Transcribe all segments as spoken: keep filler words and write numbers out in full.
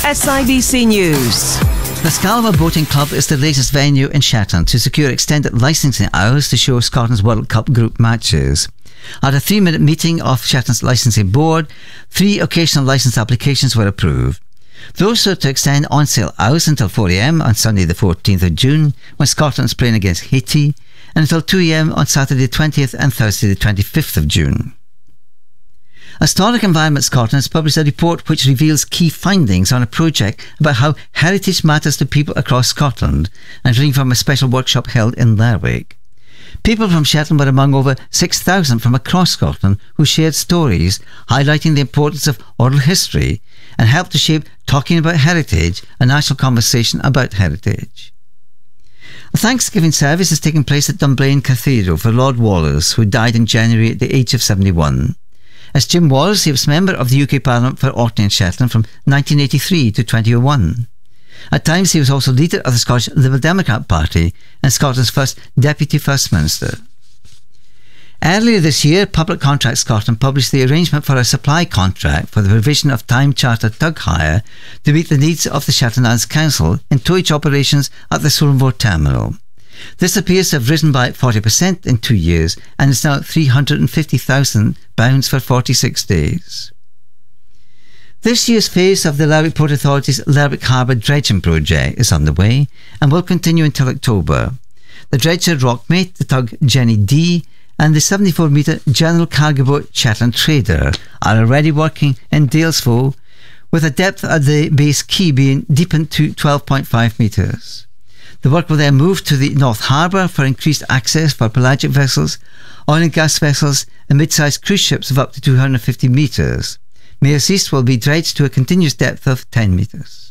S I B C News. The Scalva Boating Club is the latest venue in Shetland to secure extended licensing hours to show Scotland's World Cup group matches. At a three-minute meeting of Shetland's licensing board, three occasional licence applications were approved. Those are to extend on-sale hours until four a m on Sunday the fourteenth of June, when Scotland is playing against Haiti, and until two a m on Saturday the twentieth and Thursday the twenty-fifth of June. Historic Environment Scotland has published a report which reveals key findings on a project about how heritage matters to people across Scotland, and reading from a special workshop held in Lerwick. People from Shetland were among over six thousand from across Scotland who shared stories highlighting the importance of oral history and helped to shape Talking About Heritage, a national conversation about heritage. A Thanksgiving service is taking place at Dunblane Cathedral for Lord Wallace, who died in January at the age of seventy-one. As Jim Wallace, he was member of the U K Parliament for Orkney and Shetland from nineteen eighty-three to twenty oh one. At times he was also leader of the Scottish Liberal Democrat Party and Scotland's first Deputy First Minister. Earlier this year, Public Contracts Scotland published the arrangement for a supply contract for the provision of time charter tug hire to meet the needs of the Shetland Islands Council in towage operations at the Sullenvohr terminal. This appears to have risen by forty percent in two years and is now three hundred fifty thousand pounds for forty-six days. This year's phase of the Lerwick Port Authority's Lerwick Harbour dredging project is underway and will continue until October. The dredger Rockmate, the tug Jenny D and the seventy-four metre general cargo boat Shetland Trader are already working in Dalesford, with a depth at the base quay being deepened to twelve point five metres. The work will then move to the North Harbour for increased access for pelagic vessels, oil and gas vessels and mid-sized cruise ships of up to two hundred fifty metres. Mayors East will be dredged to a continuous depth of ten metres.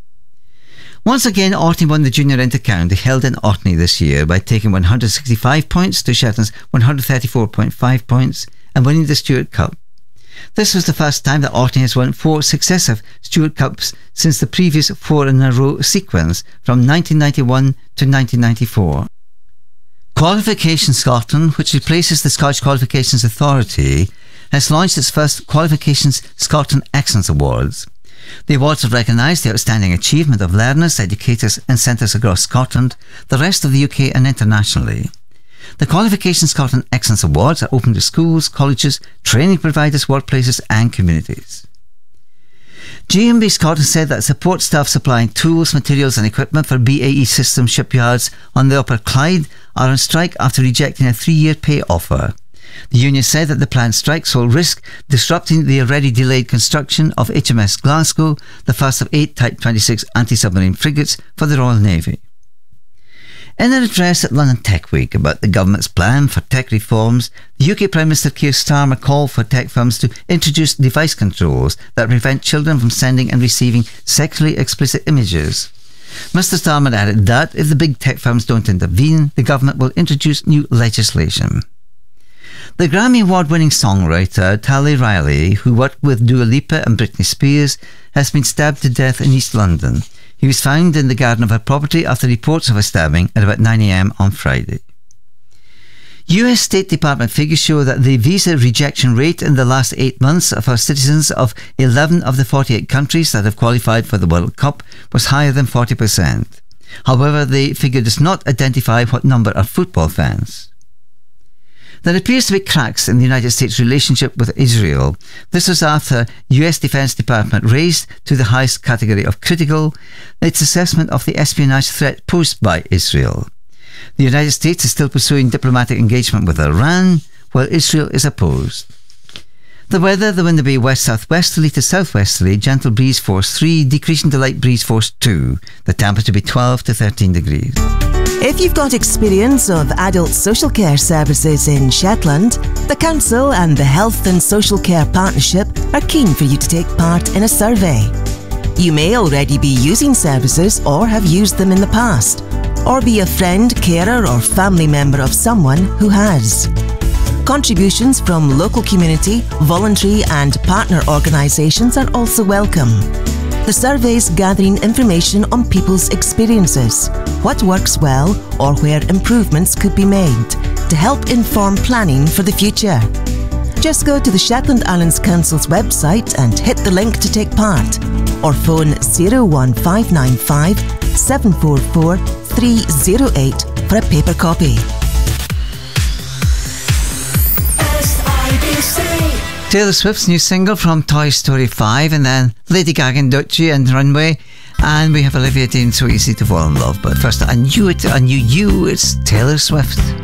Once again, Orkney won the Junior Inter-County held in Orkney this year by taking one hundred sixty-five points to Shetland's one hundred thirty-four point five points and winning the Stewart Cup. This was the first time that Orkney has won four successive Stewart Cups since the previous four-in-a-row sequence from nineteen ninety-one to nineteen ninety-four. Qualifications Scotland, which replaces the Scottish Qualifications Authority, has launched its first Qualifications Scotland Excellence Awards. The awards have recognised the outstanding achievement of learners, educators and centres across Scotland, the rest of the U K and internationally. The Qualifications Scotland Excellence Awards are open to schools, colleges, training providers, workplaces and communities. G M B Scotland said that support staff supplying tools, materials and equipment for B A E Systems shipyards on the Upper Clyde are on strike after rejecting a three-year pay offer. The union said that the planned strikes will risk disrupting the already delayed construction of H M S Glasgow, the first of eight Type twenty-six anti-submarine frigates for the Royal Navy. In an address at London Tech Week about the government's plan for tech reforms, the U K Prime Minister Keir Starmer called for tech firms to introduce device controls that prevent children from sending and receiving sexually explicit images. Mister Starmer added that if the big tech firms don't intervene, the government will introduce new legislation. The Grammy Award-winning songwriter Tally Riley, who worked with Dua Lipa and Britney Spears, has been stabbed to death in East London. He was found in the garden of her property after reports of a stabbing at about nine a m on Friday. U S State Department figures show that the visa rejection rate in the last eight months for citizens of eleven of the forty-eight countries that have qualified for the World Cup was higher than forty percent. However, the figure does not identify what number are football fans. There appears to be cracks in the United States' relationship with Israel. This was after U S Defense Department raised to the highest category of critical its assessment of the espionage threat posed by Israel. The United States is still pursuing diplomatic engagement with Iran, while Israel is opposed. The weather, the wind will be west-southwesterly to southwesterly, gentle breeze force three, decreasing to light breeze force two. The temperature will be twelve to thirteen degrees. If you've got experience of adult social care services in Shetland, the Council and the Health and Social Care Partnership are keen for you to take part in a survey. You may already be using services or have used them in the past, or be a friend, carer or family member of someone who has. Contributions from local community, voluntary and partner organisations are also welcome. The survey is gathering information on people's experiences, what works well or where improvements could be made to help inform planning for the future. Just go to the Shetland Islands Council's website and hit the link to take part. or phone zero one five nine five, seven four four, three zero eight for a paper copy. Taylor Swift's new single from Toy Story five, and then Lady Gaga and Dutchie and Runway, and we have Olivia Dean, So Easy to Fall in Love. But first, I knew it, I knew you, it's Taylor Swift.